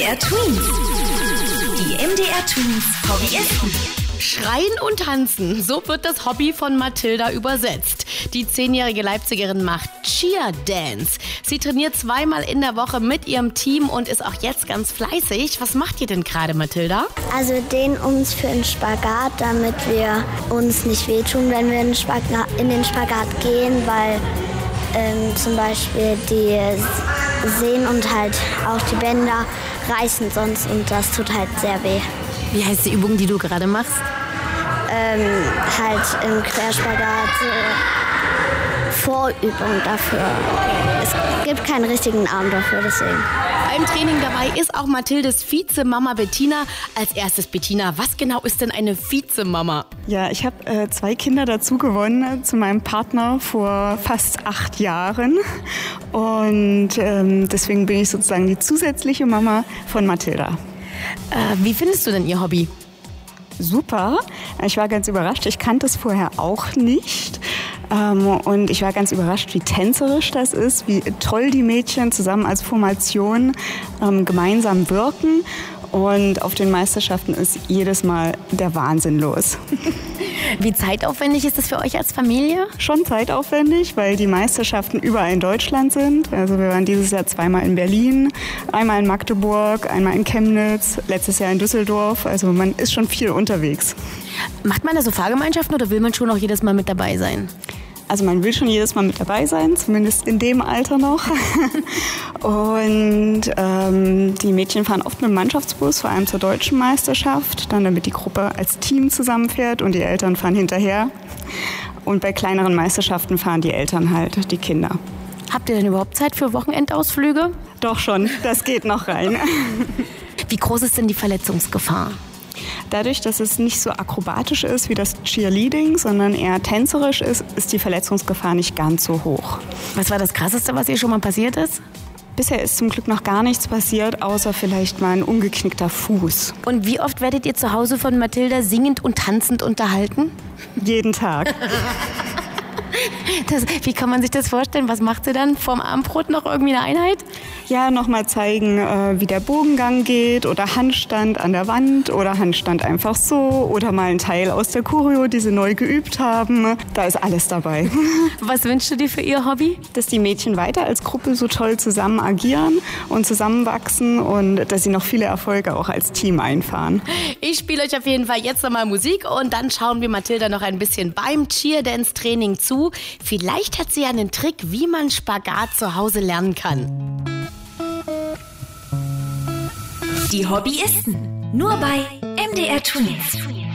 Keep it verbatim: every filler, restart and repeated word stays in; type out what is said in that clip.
M D R Twins. Die M D R Twins Hobbyisten. Schreien und tanzen, so wird das Hobby von Mathilda übersetzt. Die zehnjährige Leipzigerin macht Cheer Dance. Sie trainiert zweimal in der Woche mit ihrem Team und ist auch jetzt ganz fleißig. Was macht ihr denn gerade, Mathilda? Also dehnen uns für den Spagat, damit wir uns nicht wehtun, wenn wir in den Spagat, in den Spagat gehen, weil ähm, zum Beispiel die Sehnen und halt auch die Bänder reißen sonst und das tut halt sehr weh. Wie heißt die Übung, die du gerade machst? Ähm, halt im Querspagat äh, Vorübung dafür. Es gibt keinen richtigen Namen dafür, deswegen. Beim Training dabei ist auch Mathildes Vizemama Bettina. Als erstes, Bettina, was genau ist denn eine Vizemama? Ja, ich habe äh, zwei Kinder dazu gewonnen zu meinem Partner vor fast acht Jahren. Und ähm, deswegen bin ich sozusagen die zusätzliche Mama von Mathilda. Äh, wie findest du denn ihr Hobby? Super. Ich war ganz überrascht. Ich kannte es vorher auch nicht. Ähm, und ich war ganz überrascht, wie tänzerisch das ist, wie toll die Mädchen zusammen als Formation ähm, gemeinsam wirken. Und auf den Meisterschaften ist jedes Mal der Wahnsinn los. Wie zeitaufwendig ist das für euch als Familie? Schon zeitaufwendig, weil die Meisterschaften überall in Deutschland sind. Also wir waren dieses Jahr zweimal in Berlin, einmal in Magdeburg, einmal in Chemnitz, letztes Jahr in Düsseldorf. Also man ist schon viel unterwegs. Macht man da so Fahrgemeinschaften oder will man schon auch jedes Mal mit dabei sein? Also man will schon jedes Mal mit dabei sein, zumindest in dem Alter noch. Und ähm, die Mädchen fahren oft mit dem Mannschaftsbus, vor allem zur deutschen Meisterschaft, dann damit die Gruppe als Team zusammenfährt und die Eltern fahren hinterher. Und bei kleineren Meisterschaften fahren die Eltern halt, die Kinder. Habt ihr denn überhaupt Zeit für Wochenendausflüge? Doch schon, das geht noch rein. Wie groß ist denn die Verletzungsgefahr? Dadurch, dass es nicht so akrobatisch ist wie das Cheerleading, sondern eher tänzerisch ist, ist die Verletzungsgefahr nicht ganz so hoch. Was war das Krasseste, was ihr schon mal passiert ist? Bisher ist zum Glück noch gar nichts passiert, außer vielleicht mal ein umgeknickter Fuß. Und wie oft werdet ihr zu Hause von Mathilda singend und tanzend unterhalten? Jeden Tag. Das, wie kann man sich das vorstellen? Was macht sie dann? Vorm Abendbrot noch irgendwie eine Einheit? Ja, nochmal zeigen, äh, wie der Bogengang geht oder Handstand an der Wand oder Handstand einfach so oder mal ein Teil aus der Choreo, die sie neu geübt haben. Da ist alles dabei. Was wünschst du dir für ihr Hobby? Dass die Mädchen weiter als Gruppe so toll zusammen agieren und zusammenwachsen und dass sie noch viele Erfolge auch als Team einfahren. Ich spiele euch auf jeden Fall jetzt nochmal Musik und dann schauen wir Mathilda noch ein bisschen beim Cheerdance-Training zu. Vielleicht hat sie ja einen Trick, wie man Spagat zu Hause lernen kann. Die Hobbyisten. Nur bei M D R Twins.